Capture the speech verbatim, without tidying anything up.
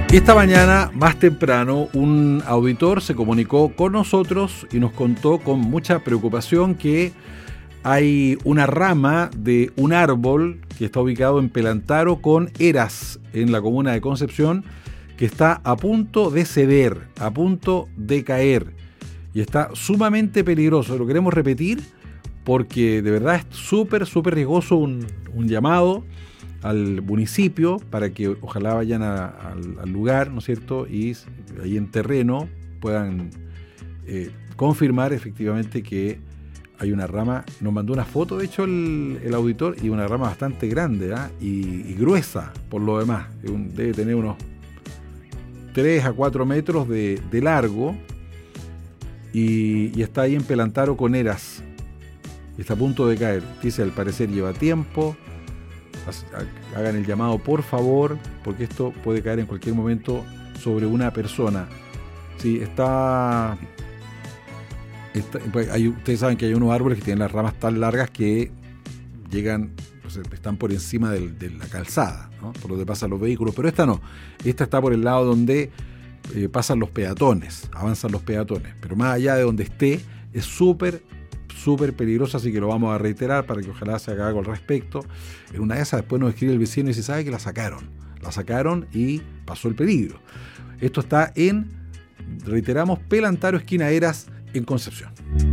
Esta mañana, más temprano, un auditor se comunicó con nosotros y nos contó con mucha preocupación que hay una rama de un árbol que está ubicado en Pelantaro con Eras, en la comuna de Concepción, que está a punto de ceder, a punto de caer, y está sumamente peligroso. Lo queremos repetir porque de verdad es súper, súper riesgoso. Un, un llamado al municipio para que ojalá vayan a, a, al lugar, ¿no es cierto?, y ahí en terreno puedan eh, confirmar efectivamente que hay una rama. Nos mandó una foto, de hecho, el, el auditor, y una rama bastante grande, ¿eh? y, y gruesa por lo demás. Debe tener unos tres a cuatro metros de, de largo, y, y está ahí en Pelantaro con Eras. Está a punto de caer. Dice, al parecer lleva tiempo. Hagan el llamado, por favor, porque esto puede caer en cualquier momento sobre una persona. Sí, está, está hay, ustedes saben que hay unos árboles que tienen las ramas tan largas que llegan, pues, están por encima del, de la calzada, ¿no?, por donde pasan los vehículos, pero esta no. Esta está por el lado donde eh, pasan los peatones, avanzan los peatones, pero más allá de donde esté es súper súper peligroso, así que lo vamos a reiterar para que ojalá se haga algo al respecto. En una de esas después nos escribe el vecino y se sabe que la sacaron, la sacaron y pasó el peligro. Esto está en, reiteramos, Pelantaro, esquina Eras, en Concepción.